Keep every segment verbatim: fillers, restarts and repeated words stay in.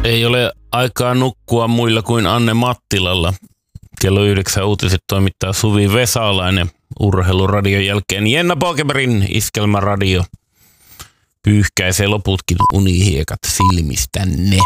Ei ole aikaa nukkua muilla kuin Anne Mattilalla. Kello yhdeksän uutiset toimittaa Suvi Vesalainen. Urheiluradion jälkeen Jenna Bogeberin Iskelmäradio pyyhkäisee loputkin unihiekat silmistänne.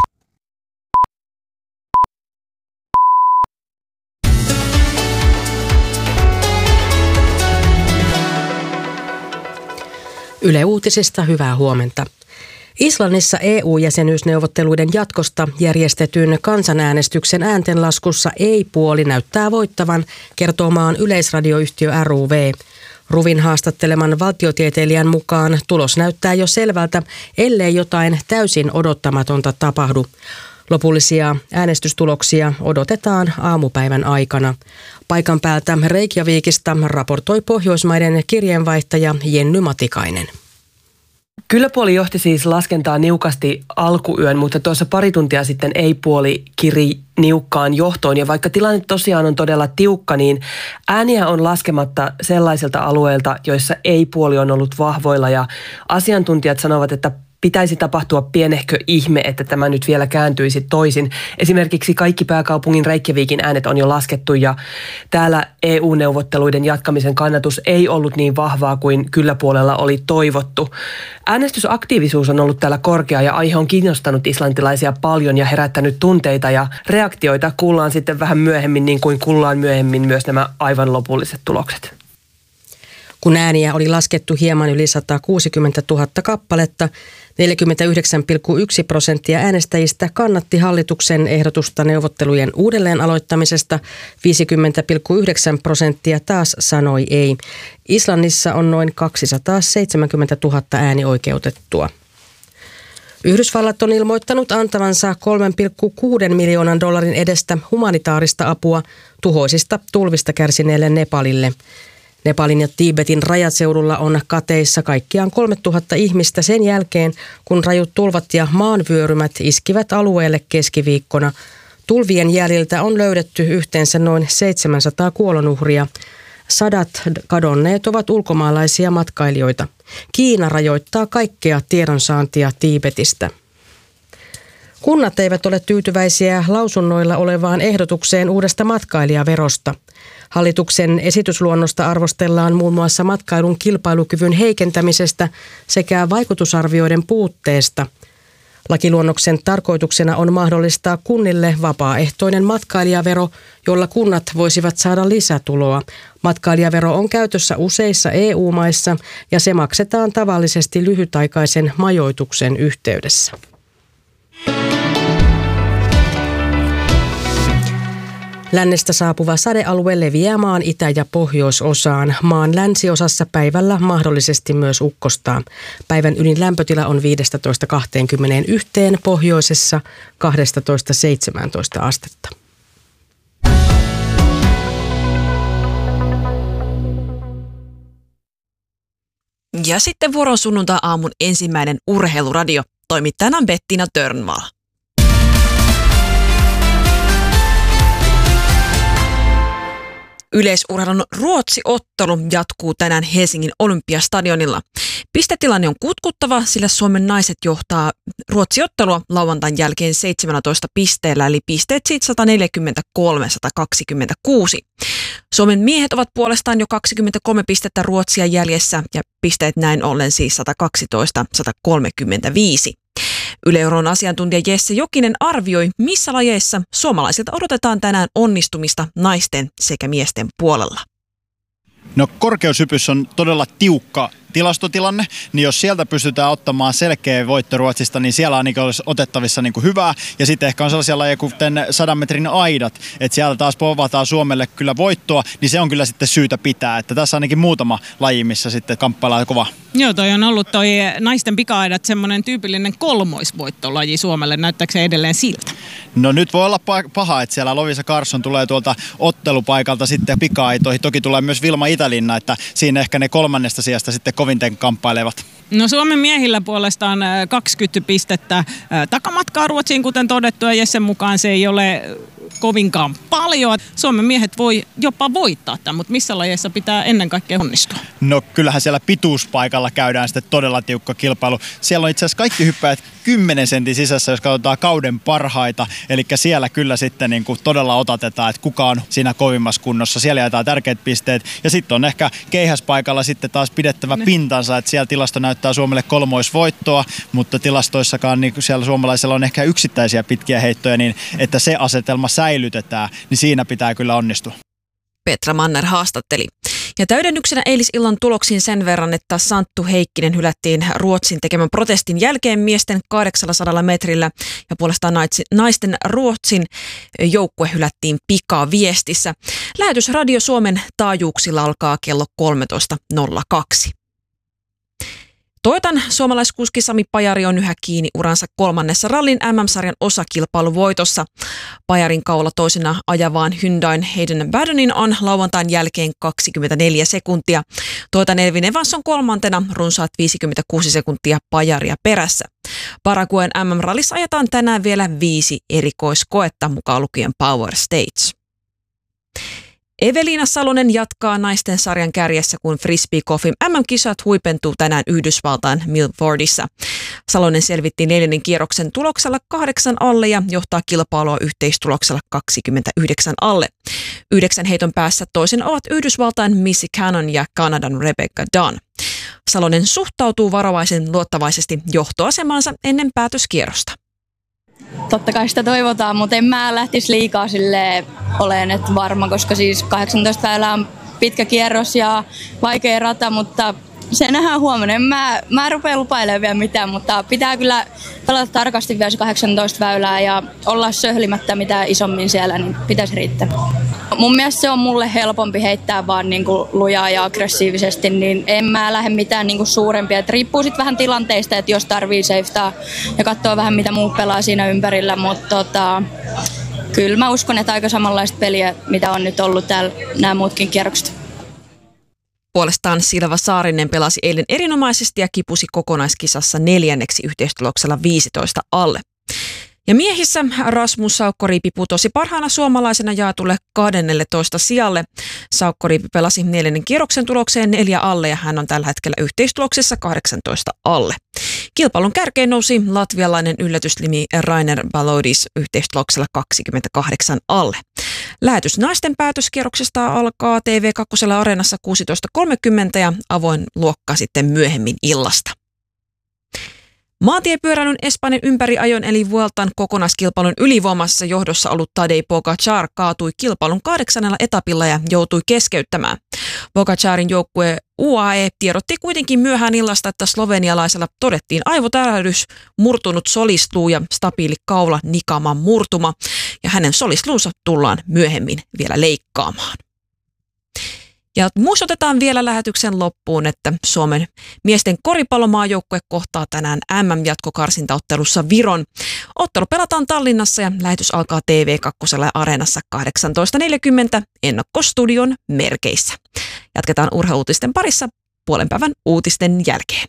Yle Uutisista hyvää huomenta. Islannissa E U-jäsenyysneuvotteluiden jatkosta järjestetyn kansanäänestyksen ääntenlaskussa ei-puoli näyttää voittavan, kertoo maan yleisradioyhtiö R U V. RUVin haastatteleman valtiotieteilijän mukaan tulos näyttää jo selvältä, ellei jotain täysin odottamatonta tapahdu. Lopullisia äänestystuloksia odotetaan aamupäivän aikana. Paikan päältä Reykjavikista raportoi Pohjoismaiden kirjeenvaihtaja Jenny Matikainen. Kyllä puoli johti siis laskentaa niukasti alkuyön, mutta tuossa pari tuntia sitten ei puoli kiri niukkaan johtoon. Ja vaikka tilanne tosiaan on todella tiukka, niin ääniä on laskematta sellaisilta alueilta, joissa ei puoli on ollut vahvoilla. Ja asiantuntijat sanovat, että pitäisi tapahtua pienehkö ihme, että tämä nyt vielä kääntyisi toisin. Esimerkiksi kaikki pääkaupungin Reykjavikin äänet on jo laskettu ja täällä E U-neuvotteluiden jatkamisen kannatus ei ollut niin vahvaa kuin kyllä puolella oli toivottu. Äänestysaktiivisuus on ollut täällä korkea ja aihe on kiinnostanut islantilaisia paljon ja herättänyt tunteita ja reaktioita. Kuullaan sitten vähän myöhemmin, niin kuin kuullaan myöhemmin myös nämä aivan lopulliset tulokset. Kun ääniä oli laskettu hieman yli sata kuusikymmentätuhatta kappaletta, neljäkymmentäyhdeksän pilkku yksi prosenttia äänestäjistä kannatti hallituksen ehdotusta neuvottelujen uudelleen aloittamisesta, viisikymmentä pilkku yhdeksän prosenttia taas sanoi ei. Islannissa on noin kaksisataaseitsemänkymmentätuhatta äänioikeutettua. Yhdysvallat on ilmoittanut antavansa kolme pilkku kuusi miljoonan dollarin edestä humanitaarista apua tuhoisista tulvista kärsineelle Nepalille. Nepalin ja Tiibetin rajaseudulla on kateissa kaikkiaan kolmetuhatta ihmistä sen jälkeen, kun rajut tulvat ja maanvyörymät iskivät alueelle keskiviikkona. Tulvien jäljiltä on löydetty yhteensä noin seitsemänsataa kuolonuhria. Sadat kadonneet ovat ulkomaalaisia matkailijoita. Kiina rajoittaa kaikkea tiedonsaantia Tiibetistä. Kunnat eivät ole tyytyväisiä lausunnoilla olevaan ehdotukseen uudesta matkailijaverosta. Hallituksen esitysluonnosta arvostellaan muun muassa matkailun kilpailukyvyn heikentämisestä sekä vaikutusarvioiden puutteesta. Lakiluonnoksen tarkoituksena on mahdollistaa kunnille vapaaehtoinen matkailijavero, jolla kunnat voisivat saada lisätuloa. Matkailijavero on käytössä useissa E U-maissa ja se maksetaan tavallisesti lyhytaikaisen majoituksen yhteydessä. Lännestä saapuva sadealue leviää maan itä- ja pohjoisosaan. Maan länsiosassa päivällä mahdollisesti myös ukkostaa. Päivän ylin lämpötila on viisitoista kaksikymmentäyksi, pohjoisessa kaksitoista seitsemäntoista astetta. Ja sitten vuoron sunnuntai-aamun ensimmäinen urheiluradio. Toimittajana on Bettina Törnvall. Yleisurheilun Ruotsi-ottelu jatkuu tänään Helsingin Olympiastadionilla. Pistetilanne on kutkuttava, sillä Suomen naiset johtaa Ruotsi-ottelua lauantain jälkeen seitsemäntoista pisteellä, eli pisteet siitä sata neljäkymmentäkolme sata kaksikymmentäkuusi. Suomen miehet ovat puolestaan jo kaksikymmentäkolme pistettä Ruotsia jäljessä ja pisteet näin ollen siis sata kaksitoista sata kolmekymmentäviisi. Yle-Euron asiantuntija Jesse Jokinen arvioi, missä lajeissa suomalaisilta odotetaan tänään onnistumista naisten sekä miesten puolella. No korkeushypyssä on todella tiukka tilastotilanne, niin jos sieltä pystytään ottamaan selkeä voitto Ruotsista, niin siellä on niin otettavissa niin hyvää. Ja sitten ehkä on sellaisia lajeja kuten sadan metrin aidat, että siellä taas povataan Suomelle kyllä voittoa, niin se on kyllä sitten syytä pitää. Että tässä on ainakin muutama laji, missä sitten kamppaillaan kova. Joo, toi on ollut toi naisten pika-aidat semmoinen tyypillinen kolmoisvoittolaji Suomelle. Näyttääkö se edelleen siltä? No nyt voi olla paha, että siellä Lovisa Carson tulee tuolta ottelupaikalta sitten pika-aitoihin. Toki tulee myös Vilma Itälinna, että siinä ehkä ne kolmannesta sijasta sitten koviten kamppailevat. No Suomen miehillä puolestaan kaksikymmentä pistettä takamatkaa Ruotsiin, kuten todettu, ja Jessen mukaan se ei ole kovinkaan paljon. Suomen miehet voi jopa voittaa tämän, mutta missä lajeissa pitää ennen kaikkea onnistua? No kyllähän siellä pituuspaikalla käydään sitten todella tiukka kilpailu. Siellä on itse asiassa kaikki hyppäjät kymmenen sentin sisässä, jos katsotaan kauden parhaita. Eli siellä kyllä sitten niin kuin todella otatetaan, että kuka on siinä kovimmassa kunnossa. Siellä jaetaan tärkeät pisteet. Ja sitten on ehkä keihäspaikalla sitten taas pidettävä ne. pintansa, että siellä tilasto näyttää Suomelle kolmoisvoittoa, mutta tilastoissakaan niin siellä suomalaisilla on ehkä yksittäisiä pitkiä heittoja, niin että se asetelma säilytetään, niin siinä pitää kyllä onnistua. Petra Manner haastatteli. Ja täydennyksenä eilisillan tuloksiin sen verran, että Santtu Heikkinen hylättiin Ruotsin tekemän protestin jälkeen miesten kahdeksansadaa metrillä ja puolestaan naisten Ruotsin joukkue hylättiin pikaviestissä. Lähetys Radio Suomen taajuuksilla alkaa kello kolmetoista nolla kaksi. Toyotan suomalaiskuski Sami Pajari on yhä kiinni uransa kolmannessa rallin M M-sarjan osakilpailuvoitossa. Pajarin kaula toisena ajavaan Hyundain Hayden Baddenin on lauantain jälkeen kaksikymmentäneljä sekuntia. Toyotan Elvin Evans on kolmantena runsaat viisikymmentäkuusi sekuntia Pajaria perässä. Paraguayn M M-rallissa ajetaan tänään vielä viisi erikoiskoetta mukaan lukien Power Stage. Eveliina Salonen jatkaa naisten sarjan kärjessä, kun frisbeegolfin M M-kisat huipentuu tänään Yhdysvaltain Milfordissa. Salonen selvitti neljännen kierroksen tuloksella kahdeksan alle ja johtaa kilpailua yhteistuloksella kaksikymmentäyhdeksän alle. Yhdeksän heiton päässä toisen ovat Yhdysvaltain Missy Cannon ja Kanadan Rebecca Dunn. Salonen suhtautuu varovaisen luottavaisesti johtoasemaansa ennen päätöskierrosta. Totta kai sitä toivotaan, mutta en mä lähtisi liikaa silleen olen että varma, koska siis kahdeksantoista väylää on pitkä kierros ja vaikea rata, mutta se nähdään huomenna. En mä, mä en rupea lupailemaan vielä mitään, mutta pitää kyllä pelata tarkasti vielä se kahdeksantoista väylää ja olla söhlimättä mitä isommin siellä, niin pitäisi riittää. Mun mielestä se on mulle helpompi heittää vaan niin kuin lujaa ja aggressiivisesti, niin en mä lähde mitään niin kuin suurempia. Et riippuu sitten vähän tilanteista, että jos tarvii safetaa ja katsoa vähän mitä muut pelaa siinä ympärillä, mutta tota, kyllä mä uskon, että aika samanlaista peliä, mitä on nyt ollut täällä nämä muutkin kierrokset. Puolestaan Silva Saarinen pelasi eilen erinomaisesti ja kipusi kokonaiskisassa neljänneksi yhteistuloksella viisitoista alle. Ja miehissä Rasmus Saukkoriipi putosi parhaana suomalaisena jaetulle kahdennelletoista sijalle. Saukkoriipi pelasi neljännen kierroksen tulokseen neljä alle ja hän on tällä hetkellä yhteistuloksessa kahdeksantoista alle. Kilpailun kärkeen nousi latvialainen yllätyslimi Rainer Balodis yhteistuloksella kaksikymmentäkahdeksan alle. Lähetys naisten päätöskierroksesta alkaa T V kaksi Areenassa kuusitoista kolmekymmentä ja avoin luokka sitten myöhemmin illasta. Maantiepyöräilyn Espanjan ympäriajon eli Vueltan kokonaiskilpailun ylivoimassa johdossa ollut Tadej Pogačar kaatui kilpailun kahdeksannella etapilla ja joutui keskeyttämään. Pogačarin joukkue U A E tiedotti kuitenkin myöhään illasta, että slovenialaisella todettiin aivotärähdys, murtunut solisluu ja stabiili kaula nikaman murtuma ja hänen solisluunsa tullaan myöhemmin vielä leikkaamaan. Ja muistutetaan vielä lähetyksen loppuun, että Suomen miesten koripallomaajoukkue kohtaa tänään M M-jatkokarsintaottelussa Viron. Ottelu pelataan Tallinnassa ja lähetys alkaa T V kaksi Areenassa kahdeksantoista neljäkymmentä ennakkostudion merkeissä. Jatketaan urheiluutisten parissa puolen päivän uutisten jälkeen.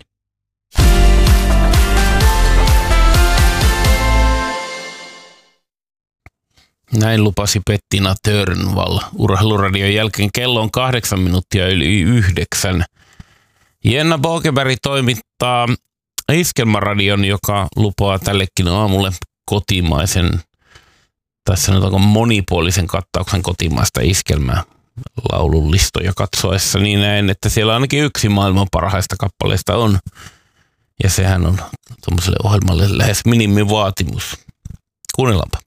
Näin lupasi Bettina Törnvall. Urheiluradion jälkeen kello on kahdeksan minuuttia yli yhdeksän. Jenna Bokeberg toimittaa Iskelmäradion, joka lupaa tällekin aamulle kotimaisen, tässä sanotaanko monipuolisen kattauksen kotimaista iskelmää laulunlistoja katsoessa. Niin näen, että siellä ainakin yksi maailman parhaista kappaleista on. Ja sehän on tuollaiselle ohjelmalle lähes minimivaatimus. Kuunnellaanpa.